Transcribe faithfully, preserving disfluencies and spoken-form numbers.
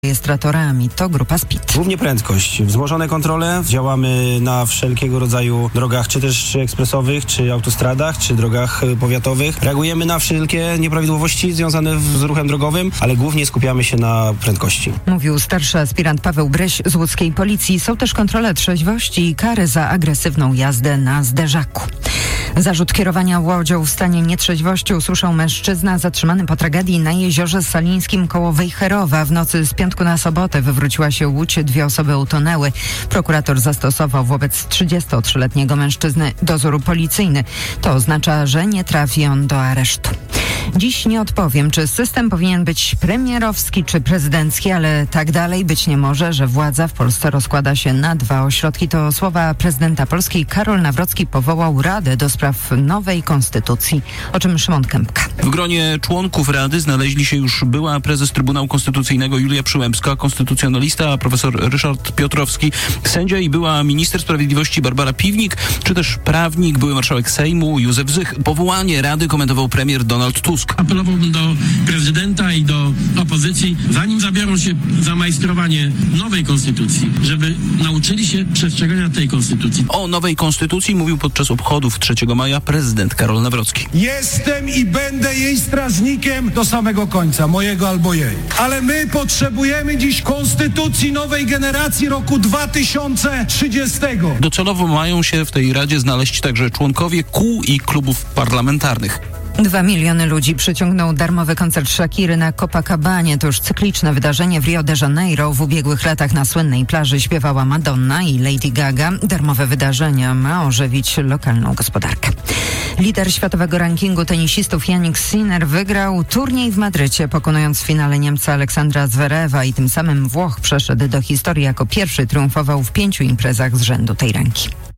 rejestratorami. To grupa Speed. Głównie prędkość. Wzmożone kontrole. Działamy na wszelkiego rodzaju drogach, czy też ekspresowych, czy autostradach, czy drogach powiatowych. Reagujemy na wszelkie nieprawidłowości związane z ruchem drogowym, ale głównie skupiamy się na prędkości. Mówił starszy aspirant Paweł Bryś z łódzkiej policji. Są też kontrole trzeźwości i kary za agresywną jazdę na zderzaku. Zarzut kierowania łodzią w stanie nietrzeźwości usłyszał mężczyzna zatrzymany po tragedii na jeziorze Salińskim koło Wejherowa. W nocy z piątku na sobotę wywróciła się łódź, dwie osoby utonęły. Prokurator zastosował wobec trzydziestotrzyletniego mężczyzny dozór policyjny. To oznacza, że nie trafi on do aresztu. Dziś nie odpowiem, czy system powinien być premierowski czy prezydencki, ale tak dalej być nie może, że władza w Polsce rozkłada się na dwa ośrodki. To słowa prezydenta Polski. Karol Nawrocki powołał Radę do spraw nowej konstytucji, o czym Szymon Kępka. W gronie członków Rady znaleźli się już była prezes Trybunału Konstytucyjnego Julia Przyłębska, konstytucjonalista profesor Ryszard Piotrowski, sędzia i była minister sprawiedliwości Barbara Piwnik, czy też prawnik, były marszałek Sejmu Józef Zych. Powołanie Rady komentował premier Donald Tusk. Apelowałbym do prezydenta i do opozycji, zanim zabiorą się za majstrowanie nowej konstytucji, żeby nauczyli się przestrzegania tej konstytucji. O nowej konstytucji mówił podczas obchodów trzeciego maja prezydent Karol Nawrocki. Jestem i będę jej strażnikiem do samego końca, mojego albo jej. Ale my potrzebujemy dziś konstytucji nowej generacji roku dwa tysiące trzydziestego. Docelowo mają się w tej Radzie znaleźć także członkowie kół i klubów parlamentarnych. Dwa miliony ludzi przyciągnął darmowy koncert Shakiry na Copacabanie. To już cykliczne wydarzenie w Rio de Janeiro. W ubiegłych latach na słynnej plaży śpiewała Madonna i Lady Gaga. Darmowe wydarzenie ma ożywić lokalną gospodarkę. Lider światowego rankingu tenisistów Jannik Sinner wygrał turniej w Madrycie, pokonując w finale Niemca Aleksandra Zverewa i tym samym Włoch przeszedł do historii jako pierwszy, triumfował w pięciu imprezach z rzędu tej ranki.